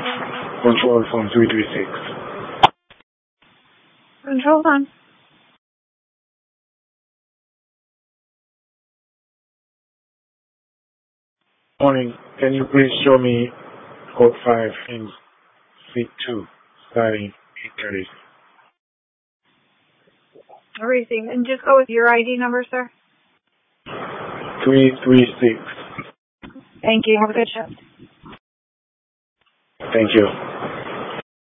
Control from 336. Control on. Morning. Can you please show me code 5 in seat 2, starting 8:30? Received. And just go with your ID number, sir. 336. Thank you. Have a good shift. Thank you.